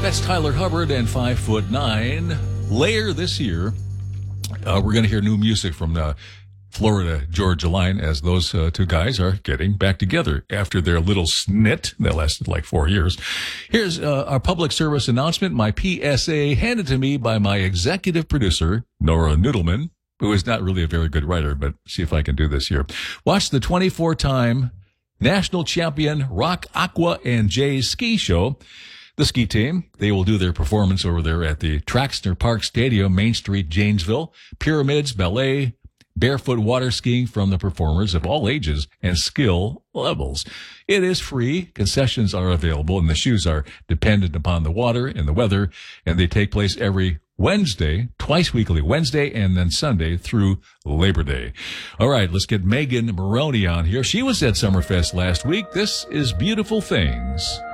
That's Tyler Hubbard and 5'9". Later this year, we're going to hear new music from Florida Georgia Line as those two guys are getting back together after their little snit that lasted like 4 years. Here's our public service announcement, my PSA, handed to me by my executive producer, Nora Noodleman, who is not really a very good writer, but see if I can do this here. Watch the 24-time national champion Rock, Aqua, and Jay ski show. The ski team, they will do their performance over there at the Traxner Park Stadium, Main Street, Janesville. Pyramids, ballet, barefoot water skiing from the performers of all ages and skill levels. It is free. Concessions are available, and the shoes are dependent upon the water and the weather, and they take place every Wednesday, twice weekly, Wednesday and then Sunday through Labor Day. All right, let's get Megan Maroney on here. She was at Summerfest last week. This is Beautiful Things.